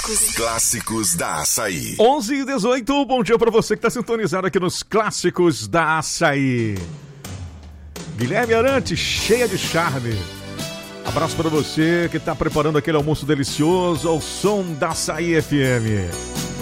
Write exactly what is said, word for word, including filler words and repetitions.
Clássicos. Clássicos da Açaí. onze e dezoito, bom dia pra você que tá sintonizado aqui nos Clássicos da Açaí. Guilherme Arantes, cheia de charme. Abraço pra você que tá preparando aquele almoço delicioso ao som da Açaí F M.